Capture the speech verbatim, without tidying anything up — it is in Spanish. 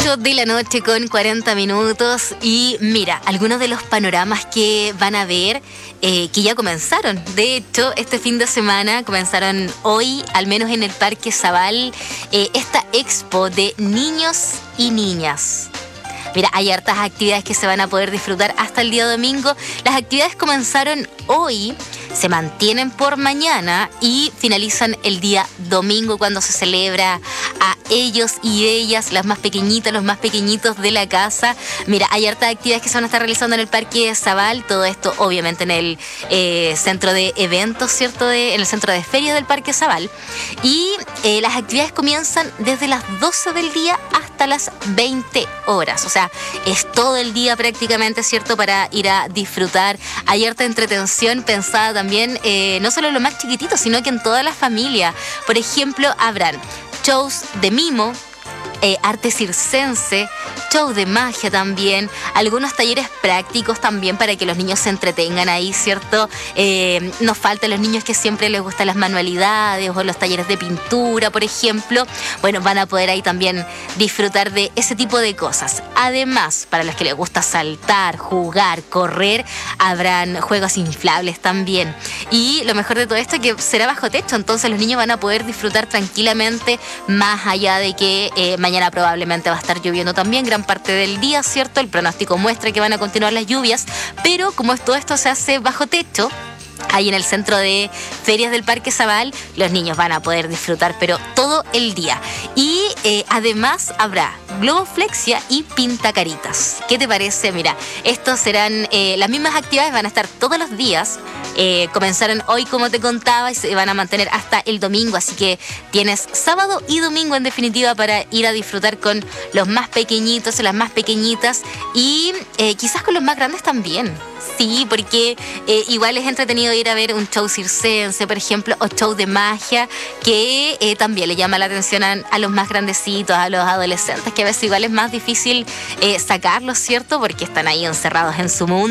ocho de la noche con cuarenta minutos y mira, algunos de los panoramas que van a ver eh, que ya comenzaron. De hecho, este fin de semana comenzaron hoy, al menos en el Parque Zabal, eh, esta expo de niños y niñas. Mira, hay hartas actividades que se van a poder disfrutar hasta el día domingo. Las actividades comenzaron hoy, se mantienen por mañana y finalizan el día domingo cuando se celebra a ellos y ellas, las más pequeñitas, los más pequeñitos de la casa. Mira, hay hartas actividades que se van a estar realizando en el Parque Zabal, todo esto obviamente en el eh, centro de eventos, ¿cierto? De, en el centro de ferias del Parque Zabal. Y eh, las actividades comienzan desde las doce del día hasta las veinte horas. O sea, es todo el día prácticamente, ¿cierto? Para ir a disfrutar. Hay harta entretención pensada también, eh, no solo en los más chiquititos, sino que en toda la familia. Por ejemplo, habrán shows de mimo, Eh, arte circense, show de magia también, algunos talleres prácticos también para que los niños se entretengan ahí, ¿cierto? Eh, nos faltan los niños que siempre les gustan las manualidades o los talleres de pintura, por ejemplo. Bueno, van a poder ahí también disfrutar de ese tipo de cosas. Además, para los que les gusta saltar, jugar, correr, habrán juegos inflables también. Y lo mejor de todo esto es que será bajo techo, entonces los niños van a poder disfrutar tranquilamente, más allá de que eh, mañana probablemente va a estar lloviendo también gran parte del día, ¿cierto? El pronóstico muestra que van a continuar las lluvias, pero como todo esto se hace bajo techo, ahí en el centro de ferias del Parque Zabal, los niños van a poder disfrutar, pero todo el día. Y eh, además habrá globoflexia y pintacaritas. ¿Qué te parece? Mira, estos serán eh, las mismas actividades, van a estar todos los días. Eh, comenzaron hoy, como te contaba, y se van a mantener hasta el domingo, así que tienes sábado y domingo en definitiva para ir a disfrutar con los más pequeñitos, las más pequeñitas y eh, quizás con los más grandes también. Sí, porque eh, igual es entretenido ir a ver un show circense, por ejemplo, o show de magia, que eh, también le llama la atención a, a los más grandecitos, a los adolescentes, que a veces igual es más difícil eh, sacarlos, ¿cierto? Porque están ahí encerrados en su mundo.